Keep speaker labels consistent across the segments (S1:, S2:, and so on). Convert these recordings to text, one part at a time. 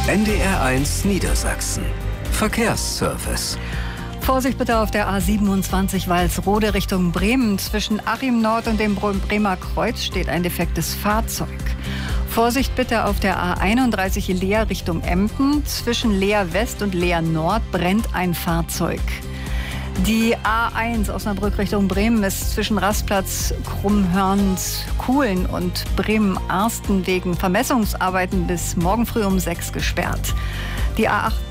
S1: NDR1 Niedersachsen. Verkehrsservice.
S2: Vorsicht bitte auf der A27 Walsrode Richtung Bremen. Zwischen Achim Nord und dem Bremer Kreuz steht ein defektes Fahrzeug. Vorsicht bitte auf der A31 Leer Richtung Emden. Zwischen Leer West und Leer Nord brennt ein Fahrzeug. Die A1 Osnabrück Richtung Bremen ist zwischen Rastplatz Krummhörns-Kuhlen und Bremen-Arsten wegen Vermessungsarbeiten bis morgen früh um 6 gesperrt. Die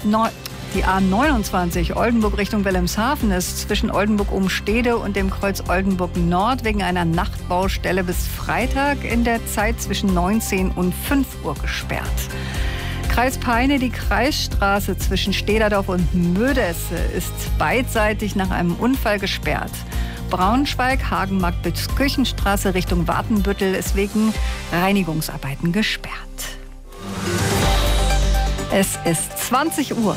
S2: A29 Oldenburg Richtung Wilhelmshaven ist zwischen Oldenburg-Umstede und dem Kreuz Oldenburg Nord wegen einer Nachtbaustelle bis Freitag in der Zeit zwischen 19 und 5 Uhr gesperrt. Kreis Peine, die Kreisstraße zwischen Stederdorf und Mödesse ist beidseitig nach einem Unfall gesperrt. Braunschweig, Hagenmarkt bis Küchenstraße Richtung Watenbüttel ist wegen Reinigungsarbeiten gesperrt. Es ist 20 Uhr.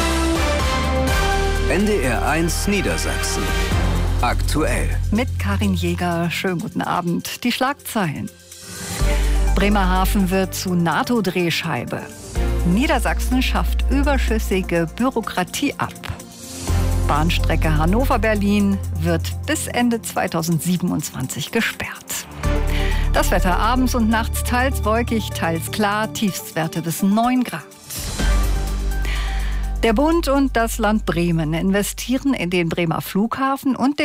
S1: NDR1 Niedersachsen. Aktuell.
S2: Mit Karin Jäger. Schönen guten Abend. Die Schlagzeilen. Bremerhaven wird zu NATO-Drehscheibe. Niedersachsen schafft überschüssige Bürokratie ab. Bahnstrecke Hannover-Berlin wird bis Ende 2027 gesperrt. Das Wetter abends und nachts teils wolkig, teils klar, Tiefstwerte bis 9 Grad. Der Bund und das Land Bremen investieren in den Bremer Flughafen und